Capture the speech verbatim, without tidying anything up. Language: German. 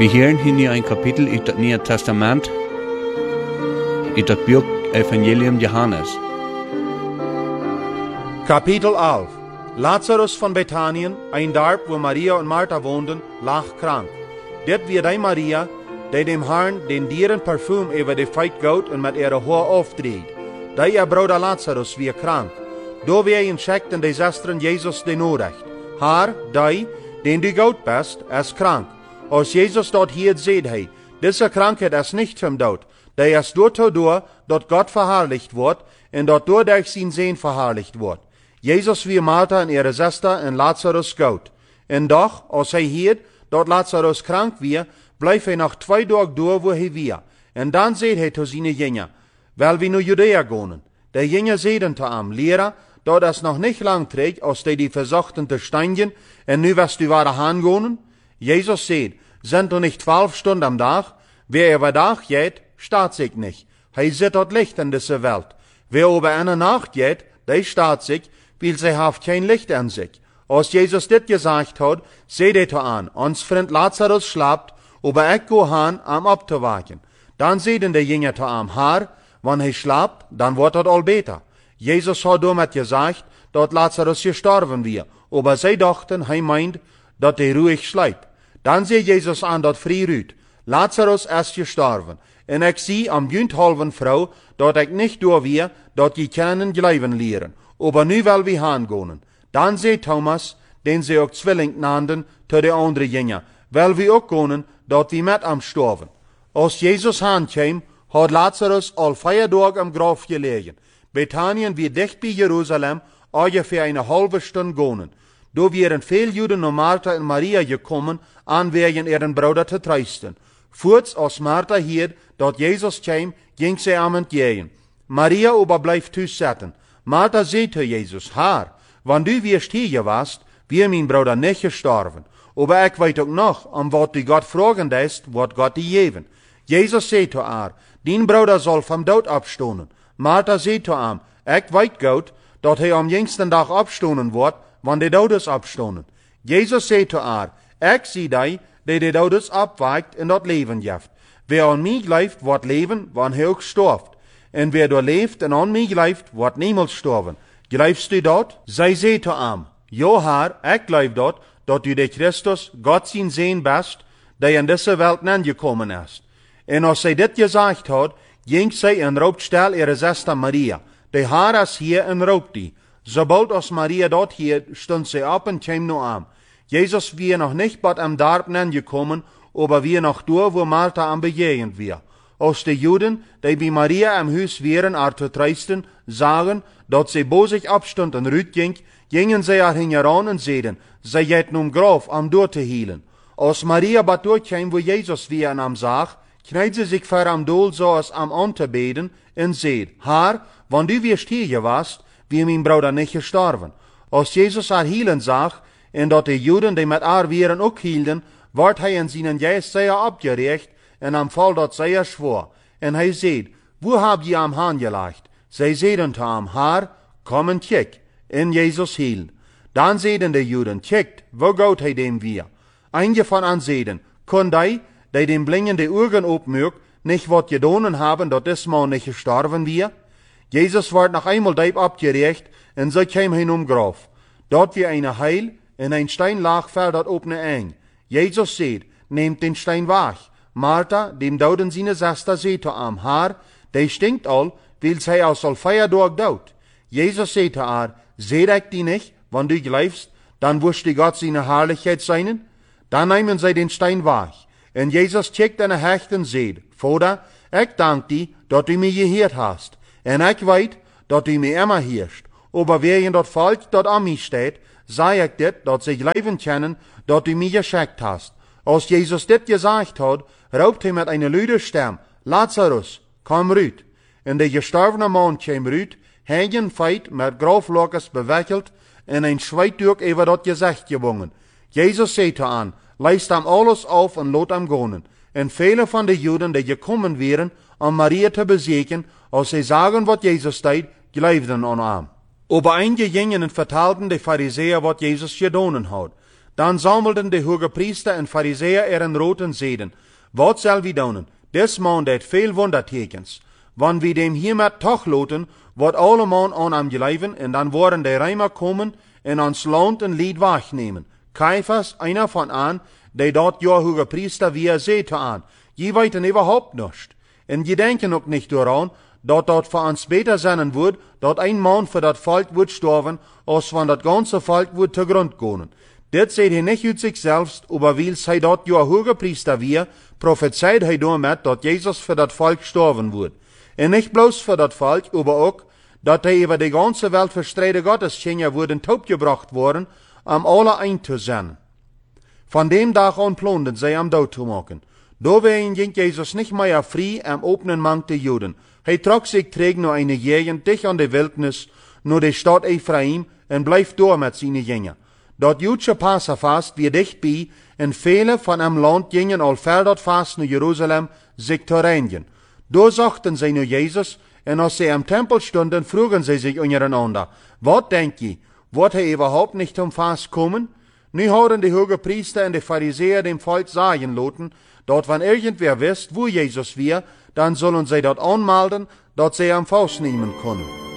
Wir hören hier ein Kapitel in das Neue Testament, in das Buch Evangelium Johannes. Kapitel elf. Lazarus von Bethanien, ein Dorf, wo Maria und Martha wohnten, lag krank. Dit wie die Maria, die dem Herrn den dieren Parfum über die Feit goot und mit ihrer Haar aufdreht. Die ihr Bruder Lazarus wie krank. Do wie ihn schickten die Schwestern Jesus den Norecht. Haar, die, den du goot bist, ist krank. Als Jesus dort hier seht hij, diese Krankheit ist nicht vom Tod, der ist dort dadurch, dort Gott verherrlicht wird, und dort durch sein Sehen verherrlicht wird. Jesus wie Martha und ihre Schwester und Lazarus goot. Und doch, als hij hier, dort Lazarus krank wie, bleef hij noch zwei Tage durch, wo hij wie. Und dann seht hij zu seine Jünger, weil wir nur Judäa gehen. Der Jünger seht zu ihm, Lehrer, dort es noch nicht lang trägt, als die die versuchten zu steinigen, und nu wirst du weiter hingehen. Jesus sagt, sind du nicht zwölf Stunden am Tag? Wer über Tag geht, steht sich nicht. Hij sieht dort Licht in dieser Welt. Wer über eine Nacht geht, der steht sich, weil sie haft kein Licht in sich. Als Jesus dit gesagt hat, seht ihr an, uns Freund Lazarus schlaft, aber ich go han, am abzuwachen. Dann sehen die Jünger zu ihm, Herr, wenn er schlaft, dann wird das all besser. Jesus hat damit gesagt, dass Lazarus gestorben wird, aber sie dachten, er meint, dass er ruhig schläft. Dann sieht Jesus an, dass früh rüht. Lazarus ist gestorben. Und ich sehe am halben Frau, dass ich nicht durch wir, dass die können glauben lehren. Aber nu will wir hingehen. Dann sieht Thomas, den sie auch Zwilling nannten, zu den anderen Jünger, weil wir auch gehen, dass wir mit am sterben. Als Jesus heimkam, hat Lazarus all vier Tage am Grab gelegen. Bethanien wie dicht bei Jerusalem, ungefähr eine halbe Stunde gehen. Da wären viele Juden und Martha und Maria gekommen, an wegen ihren Bruder zu trösten. Kurz als Martha hier, dort Jesus kam, ging sie am entgegen. Maria aber bleif sitzen. Martha sagt zu Jesus, Herr, wenn du wirst hier warst, wäre mein Bruder nicht gestorben. Aber ich weiß auch noch, um was du Gott fragen lässt, wird Gott dir geben. Jesus sagt zu ihr, dein Bruder soll vom Tod abstoßen. Martha sagt zu ihm, ich weiß Gott, dass er am jüngsten Tag abstoßen wird, wenn die Todes abstoßen. Jesus sagt zu ihr, ich sehe die, die die Todes abweigt und dort Leben jaft. Wer an mich glaubt, wird leben, wann er auch stirbt. Und wer dort lebt und an mich glaubt, wird niemals sterben. Glaubst du dort? Sie sagt zu ihm, ja Herr, ich glaub dort, dass du der Christus, Gott sein Sehen bist, der in diese Welt angekommen ist. Und als sie das gesagt hat, ging sie und raubt still ihre Schwester Maria. Die Herr ist hier und raubt die. Sobald als Maria dort hier, stund sie ab und kam nur an. Jesus wir noch nicht bald am Dorf angekommen, aber wir noch durch, wo Martha am Begegnen wir. Als die Juden, die bei Maria am Haus wären, er zu trösten, sagen, dass sie bo sich abstund und rüt ging, gingen sie auch hingeran und sehen, sie geht nun Graf am dort zu hielen. Als Maria bad durchkam, wo Jesus wir an am sah, kneit sie sich vor am Dol so als am Unterbeten und seht, Herr, wenn du wirst hier warst, wie mein Bruder nicht gestorben. Als Jesus er hielen sah, und dat die Juden, die mit er wären, auch hielten, ward hij in seinen Geist sehr abgerecht, und am Fall dat sehr schwor. Und hij seht, wo habt ihr am Hahn gelegt? Sie seiden zu ihm, Herr, komm und kick, in Jesus hielen. Dann seiden die Juden, kickt, wo geht hij dem wir? Einige von an seiden, kon die, die dem Blingen die Augen opmögt, nicht wat gedonen haben, dat des Mann nicht gestorben wir? Jesus ward noch einmal deib abgerecht, und so kam hin um Graf. Dort wie eine Heil, in ein Stein lag, fällt dort oben eng. Jesus seht, nehmt den Stein weg. Martha, dem dauden seine Schwester, seht zu ihm, Herr, der stinkt all, weil sie aus all vier Tag daut. Jesus seht zu ihr, seht ich die nicht, wenn du glaubst, dann wirst du Gott seine Herrlichkeit sein? Dann nehmen sie den Stein weg. Und Jesus checkt eine Hecht und seht, Vater, ich danke dir, dass du mich gehört hast. Und ich weiß, dass du mich immer hörst. Aber wer in dort Volk dort an mich steht, sei ich dit, dass sie glauben können, dass du mich geschickt hast. Als Jesus dit gesagt hat, raubt er mit einer lauten Stimme, Lazarus, komm rüt. Und der gestorbene Mann kam rüt, hängen feit mit Graflockes bewickelt, und ein Schweituch über das Gesicht gewungen. Jesus sagte an, leist ihm alles auf und lot ihm gehen. Und viele von den Juden, die gekommen wären, um Maria zu besiegen, als sie sagen, was Jesus deed, glaubten an ihm. Aber einige gingen und vertelten die Pharisäer, was Jesus gedonen hat. Dann sammelten de Hogepriester en Pharisäer ihren roten Zeden. Wat zal wie doen? Des man deed veel wondertekens. Wann wir dem hiermet toch loten, wordt alle man aan am geleiven, en dan worden de Rijmer komen en ons land en lied wegnemen. Caiphas, einer von an, der dort ja Hogepriester wie er seht an. Je weten überhaupt nicht. En je denken ook nicht daran, dat dort für uns beter sein wird, dat ein Mann für dat Volk wird sterben, als van dat ganze Volk wird zu Grund gehen. Dit seht hij nicht uit sich selbst, aber weil sei dort ja Hogepriester wie, prophezeit hij damit, dat Jesus für dat Volk sterben wird. En nicht bloß für dat Volk, aber auch, dat hij über die ganze Welt für Strede Gottes Kinder würden taubgebracht worden, am alle ein zu sein. Von dem Tag an planten sie am Tod zu machen. Dawein ging Jesus nicht mehr frei am offenen Markt der Juden. Hij trok sich träg nur eine Gegend dicht an der Wildnis, nur die Stadt Ephraim, und bleef door mit seinen Jüngern. Dat Jüdische Passafast wie dicht bei, en viele von am Land gingen al ver dat fast naar Jerusalem, sich zu reinigen. Da sagten sie nur Jesus, und als sie am Tempel stunden, frugen sie sich untereinander, wat denk je, wird er überhaupt nicht zum Fast kommen? Nu haben die Hogepriester und die Pharisäer dem Volk sagen lassen, dort wenn irgendwer wisst, wo Jesus wir, dann sollen sie dort anmelden, dass sie am Faust nehmen können.